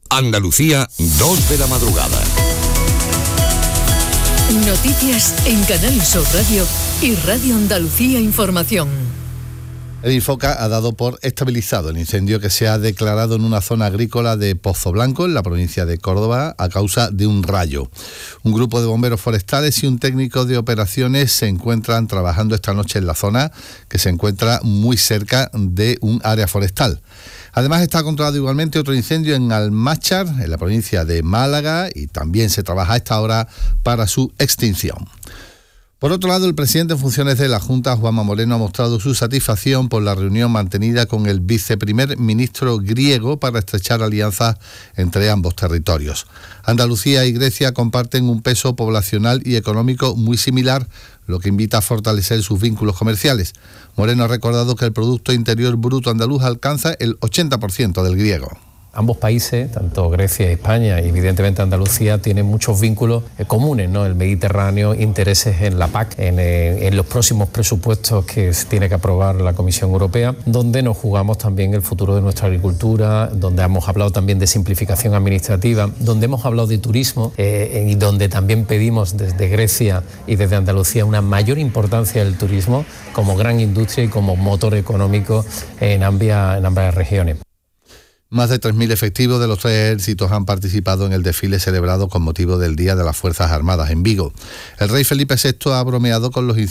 Andalucía, 2 de la madrugada. Noticias en Canal Sur Radio y Radio Andalucía Información. El Infoca ha dado por estabilizado el incendio que se ha declarado en una zona agrícola de Pozo Blanco, en la provincia de Córdoba, a causa de un rayo. Un grupo de bomberos forestales y un técnico de operaciones se encuentran trabajando esta noche en la zona, que se encuentra muy cerca de un área forestal. Además, está controlado igualmente otro incendio en Almáchar, en la provincia de Málaga, y también se trabaja a esta hora para su extinción. Por otro lado, el presidente en funciones de la Junta, Juanma Moreno, ha mostrado su satisfacción por la reunión mantenida con el viceprimer ministro griego para estrechar alianzas entre ambos territorios. Andalucía y Grecia comparten un peso poblacional y económico muy similar, lo que invita a fortalecer sus vínculos comerciales. Moreno ha recordado que el Producto Interior Bruto andaluz alcanza el 80% del griego. Ambos países, tanto Grecia y España y evidentemente Andalucía, tienen muchos vínculos comunes, ¿no? El Mediterráneo, intereses en la PAC, en los próximos presupuestos que se tiene que aprobar la Comisión Europea, donde nos jugamos también el futuro de nuestra agricultura, donde hemos hablado también de simplificación administrativa, donde hemos hablado de turismo y donde también pedimos desde Grecia y desde Andalucía una mayor importancia del turismo como gran industria y como motor económico en ambas regiones. Más de 3.000 efectivos de los 3 ejércitos han participado en el desfile celebrado con motivo del Día de las Fuerzas Armadas en Vigo. El rey Felipe VI ha bromeado con los